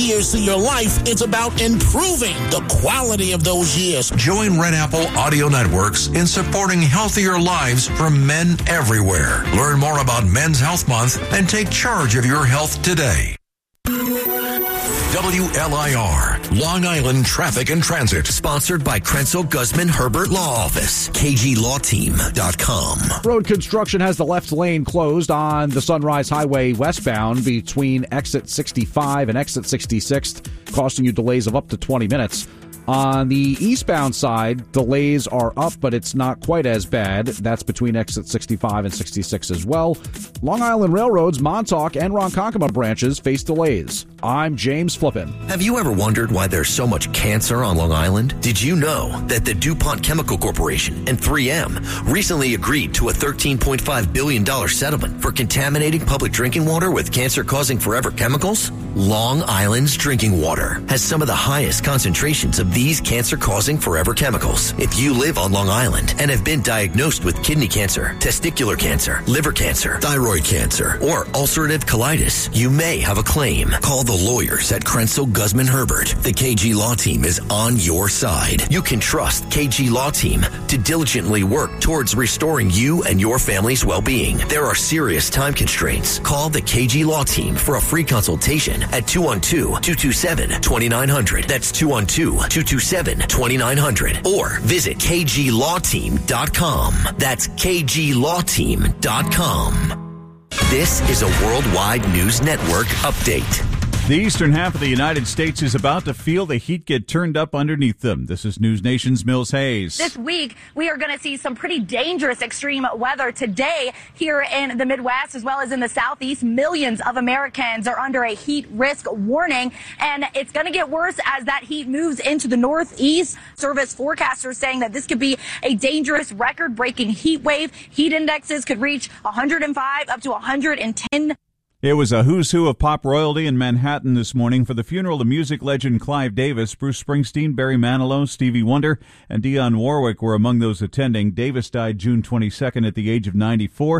years to your life, it's about improving the quality of those years. Join Red Apple Audio Networks in supporting healthier lives for men everywhere. Learn more about Men's Health Month and take charge of your health today. WLIR, Long Island Traffic and Transit. Sponsored by Krenzel Guzman Herbert Law Office. KGLawTeam.com. Road construction has the left lane closed on the Sunrise Highway westbound between exit 65 and exit 66, costing you delays of up to 20 minutes. On the eastbound side, delays are up, but it's not quite as bad. That's between exit 65 and 66 as well. Long Island Railroad's Montauk and Ronkonkoma branches face delays. I'm James Flippin. Have you ever wondered why there's so much cancer on Long Island? Did you know that the DuPont Chemical Corporation and 3M recently agreed to a $13.5 billion settlement for contaminating public drinking water with cancer-causing forever chemicals? Long Island's drinking water has some of the highest concentrations of these cancer-causing forever chemicals. If you live on Long Island and have been diagnosed with kidney cancer, testicular cancer, liver cancer, thyroid cancer, or ulcerative colitis, you may have a claim. Call the lawyers at Krenzel Guzman Herbert. The KG Law Team is on your side. You can trust KG Law Team to diligently work towards restoring you and your family's well-being. There are serious time constraints. Call the KG Law Team for a free consultation at 212-227-2900. That's 212-227-2900. Or visit KGLawTeam.com. That's KGLawTeam.com. This is a Worldwide News Network update. The eastern half of the United States is about to feel the heat get turned up underneath them. This is News Nation's Mills Hayes. This week, we are going to see some pretty dangerous extreme weather today here in the Midwest as well as in the Southeast. Millions of Americans are under a heat risk warning, and it's going to get worse as that heat moves into the Northeast. Service forecasters saying that this could be a dangerous record-breaking heat wave. Heat indexes could reach 105 up to 110. It was a who's who of pop royalty in Manhattan this morning for the funeral of music legend Clive Davis. Bruce Springsteen, Barry Manilow, Stevie Wonder, and Dionne Warwick were among those attending. Davis died June 22nd at the age of 94.